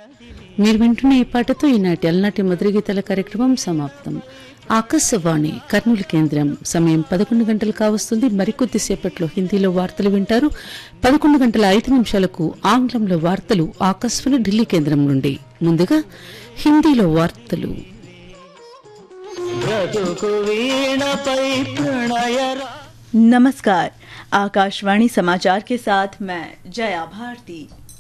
మీరు వింటున్న ఈ పాటతో ఈనాటి అలనాటి మధుర గీతాల కార్యక్రమం సమాప్తం. ఆకాశవాణి కర్నూలు కేంద్రం సమయం 11 గంటలు కావస్తుంది. మరికొద్ది సేపట్లో హిందీలో వార్తలు వింటారు. 11:05 ఆంగ్లంలో వార్తలు ఆకాశవాణి ఢిల్లీ కేంద్రం నుండి. ముందుగా హిందీలో వార్తలు. नमस्कार, आकाशवाणी समाचार के साथ मैं जया भारती।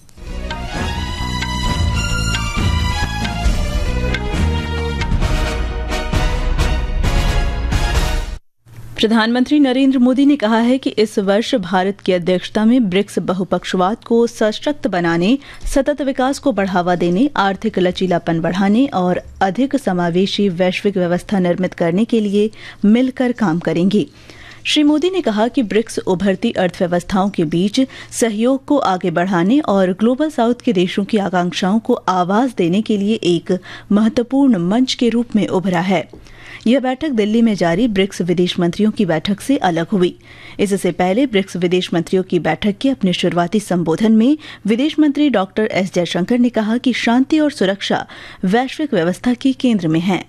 प्रधानमंत्री नरेंद्र मोदी ने कहा है कि इस वर्ष भारत की अध्यक्षता में ब्रिक्स बहुपक्षवाद को सशक्त बनाने, सतत विकास को बढ़ावा देने, आर्थिक लचीलापन बढ़ाने और अधिक समावेशी वैश्विक व्यवस्था निर्मित करने के लिए मिलकर काम करेंगे। श्री मोदी ने कहा कि ब्रिक्स उभरती अर्थव्यवस्थाओं के बीच सहयोग को आगे बढ़ाने और ग्लोबल साउथ के देशों की आकांक्षाओं को आवाज देने के लिए एक महत्वपूर्ण मंच के रूप में उभरा है। यह बैठक दिल्ली में जारी ब्रिक्स विदेश मंत्रियों की बैठक से अलग हुई। इससे पहले ब्रिक्स विदेश मंत्रियों की बैठक के अपने शुरुआती संबोधन में विदेश मंत्री डॉक्टर एस जयशंकर ने कहा कि शांति और सुरक्षा वैश्विक व्यवस्था के केंद्र में है।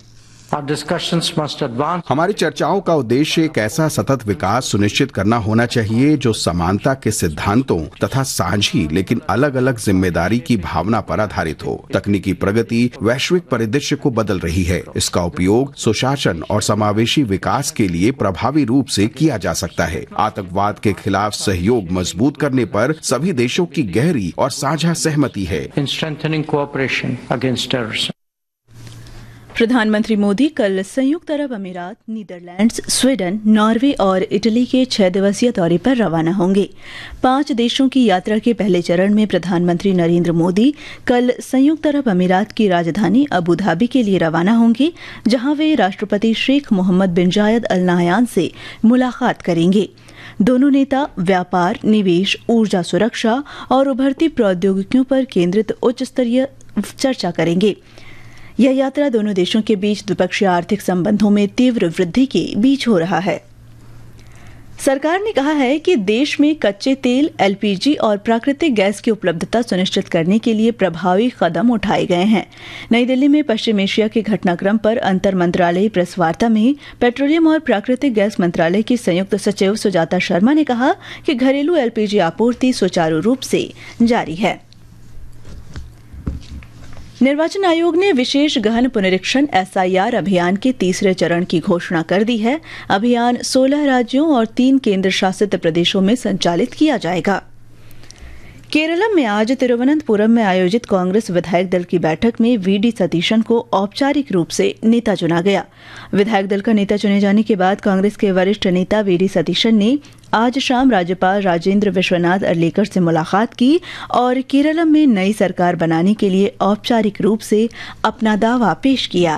हमारी चर्चाओं का उद्देश्य एक ऐसा सतत विकास सुनिश्चित करना होना चाहिए जो समानता के सिद्धांतों तथा साझी लेकिन अलग अलग जिम्मेदारी की भावना पर आधारित हो। तकनीकी प्रगति वैश्विक परिदृश्य को बदल रही है। इसका उपयोग सुशासन और समावेशी विकास के लिए प्रभावी रूप से किया जा सकता है। आतंकवाद के खिलाफ सहयोग मजबूत करने पर सभी देशों की गहरी और साझा सहमति है। प्रधानमंत्री मोदी कल संयुक्त अरब अमीरात, नीदरलैंड्स, स्वीडन, नॉर्वे और इटली के 6 दिवसीय दौरे पर रवाना होंगे। 5 देशों की यात्रा के पहले चरण में प्रधानमंत्री नरेंद्र मोदी कल संयुक्त अरब अमीरात की राजधानी अबू धाबी के लिए रवाना होंगे, जहां वे राष्ट्रपति शेख मोहम्मद बिन जायद अल नाहयान से मुलाकात करेंगे। दोनों नेता व्यापार, निवेश, ऊर्जा सुरक्षा और उभरती प्रौद्योगिकियों पर केंद्रित उच्च स्तरीय चर्चा करेंगे। यह यात्रा दोनों देशों के बीच द्विपक्षीय आर्थिक संबंधों में तीव्र वृद्धि के बीच हो रहा है। सरकार ने कहा है कि देश में कच्चे तेल, एलपीजी और प्राकृतिक गैस की उपलब्धता सुनिश्चित करने के लिए प्रभावी कदम उठाए गए हैं। नई दिल्ली में पश्चिम एशिया के घटनाक्रम पर अंतर मंत्रालयी प्रेस वार्ता में पेट्रोलियम और प्राकृतिक गैस मंत्रालय की संयुक्त सचिव सुजाता शर्मा ने कहा कि घरेलू एलपीजी आपूर्ति सुचारू रूप से जारी है। निर्वाचन आयोग ने विशेष गहन पुनरीक्षण एसआईआर अभियान के तीसरे चरण की घोषणा कर दी है। अभियान 16 राज्यों और 3 केंद्र शासित प्रदेशों में संचालित किया जाएगा। केरलम में आज तिरुवनंतपुरम में आयोजित कांग्रेस विधायक दल की बैठक में वीडी सतीशन को औपचारिक रूप से नेता चुना गया। विधायक दल का नेता चुने जाने के बाद कांग्रेस के वरिष्ठ नेता वीडी सतीशन ने आज शाम राज्यपाल राजेंद्र विश्वनाथ अर्लेकर से मुलाकात की और केरलम में नई सरकार बनाने के लिए औपचारिक रूप से अपना दावा पेश किया।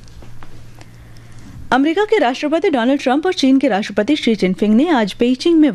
अमेरिका के राष्ट्रपति डोनाल्ड ट्रंप और चीन के राष्ट्रपति शी जिनपिंग ने आज पेइचिंग में